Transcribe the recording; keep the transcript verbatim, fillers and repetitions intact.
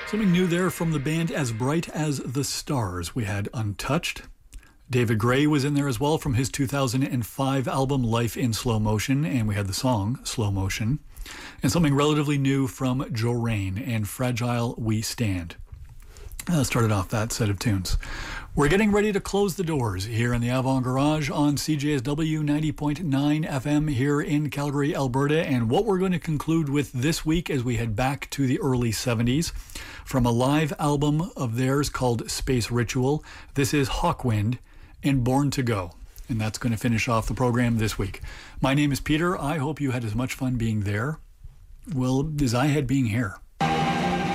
Something new there from the band As Bright as the Stars. We had Untouched. David Gray was in there as well from his two thousand five album Life in Slow Motion, and we had the song Slow Motion. And something relatively new from Joe Rain and Fragile We Stand. Uh, started off that set of tunes. We're getting ready to close the doors here in the Avant Garage on C J S W ninety point nine F M here in Calgary, Alberta. And what we're going to conclude with this week as we head back to the early seventies from a live album of theirs called Space Ritual. This is Hawkwind and Born to Go. And that's going to finish off the program this week. My name is Peter. I hope you had as much fun being there, well, as I had being here.